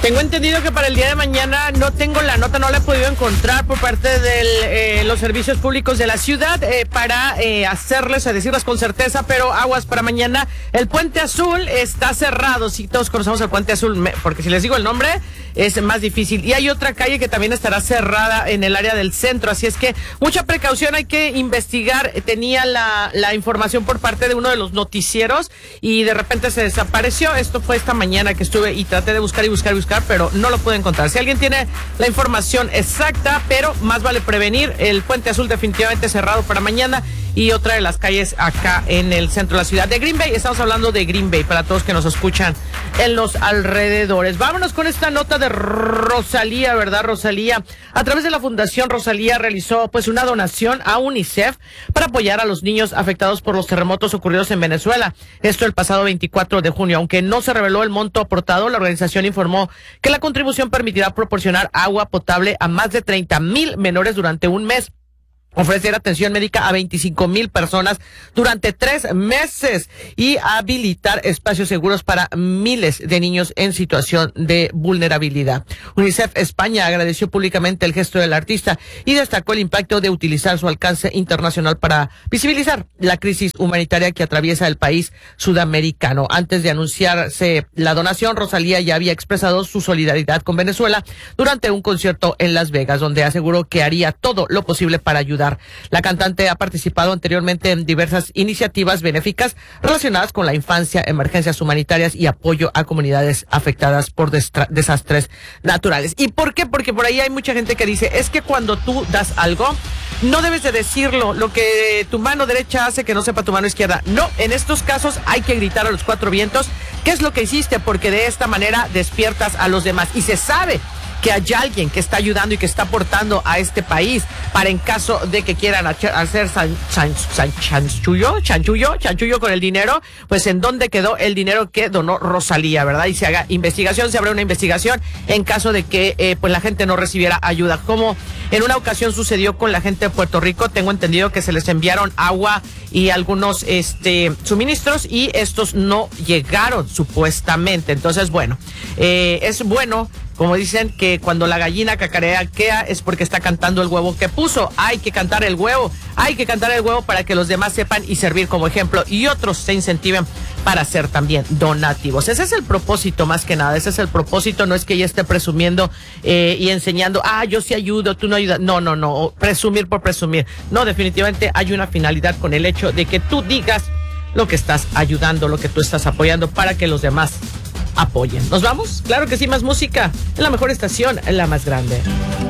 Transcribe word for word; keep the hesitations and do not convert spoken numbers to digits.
Tengo entendido que para el día de mañana no tengo la nota, no la he podido encontrar por parte de eh, los servicios públicos de la ciudad eh, para eh, hacerles, a decirles con certeza, pero aguas para mañana. El Puente Azul está cerrado, si todos conocemos el Puente Azul, me, porque si les digo el nombre es más difícil. Y hay otra calle que también estará cerrada en el área del centro, así es que mucha precaución, hay que investigar. Tenía la, la información por parte de uno de los noticieros y de repente se desapareció. Esto fue esta mañana que estuve y traté de buscar y buscar y buscar, pero no lo puedo encontrar. Si alguien tiene la información exacta, pero más vale prevenir. El Puente Azul definitivamente cerrado para mañana y otra de las calles acá en el centro de la ciudad de Green Bay. Estamos hablando de Green Bay para todos que nos escuchan en los alrededores. Vámonos con esta nota de Rosalía, ¿verdad? Rosalía, a través de la Fundación Rosalía, realizó pues una donación a UNICEF para apoyar a los niños afectados por los terremotos ocurridos en Venezuela. Esto el pasado veinticuatro de junio. Aunque no se reveló el monto aportado, la organización informó que la contribución permitirá proporcionar agua potable a más de treinta mil menores durante un mes, ofrecer atención médica a veinticinco mil personas durante tres meses y habilitar espacios seguros para miles de niños en situación de vulnerabilidad. UNICEF España agradeció públicamente el gesto del artista y destacó el impacto de utilizar su alcance internacional para visibilizar la crisis humanitaria que atraviesa el país sudamericano. Antes de anunciarse la donación, Rosalía ya había expresado su solidaridad con Venezuela durante un concierto en Las Vegas, donde aseguró que haría todo lo posible para ayudar. La cantante ha participado anteriormente en diversas iniciativas benéficas relacionadas con la infancia, emergencias humanitarias y apoyo a comunidades afectadas por desastres naturales. ¿Y por qué? Porque por ahí hay mucha gente que dice, es que cuando tú das algo, no debes de decirlo, lo que tu mano derecha hace que no sepa tu mano izquierda. No, en estos casos hay que gritar a los cuatro vientos qué es lo que hiciste, porque de esta manera despiertas a los demás y se sabe que hay alguien que está ayudando y que está aportando a este país para en caso de que quieran hacer san, san, san, chanchullo, chanchullo, chanchullo con el dinero, pues en dónde quedó el dinero que donó Rosalía, ¿verdad? Y se haga investigación, se abre una investigación en caso de que eh, pues la gente no recibiera ayuda, como en una ocasión sucedió con la gente de Puerto Rico. Tengo entendido que se les enviaron agua y algunos este suministros y estos no llegaron supuestamente. Entonces, bueno, eh, es bueno, como dicen, que cuando la gallina cacarea es porque está cantando el huevo que puso. Hay que cantar el huevo, hay que cantar el huevo para que los demás sepan y servir como ejemplo y otros se incentiven para ser también donativos. Ese es el propósito más que nada, ese es el propósito. No es que ella esté presumiendo eh, y enseñando, ah, yo sí ayudo, tú no ayudas. No, no, no, presumir por presumir. No, definitivamente hay una finalidad con el hecho de que tú digas lo que estás ayudando, lo que tú estás apoyando para que los demás apoyen. ¿Nos vamos? Claro que sí, más música en la mejor estación, en la más grande.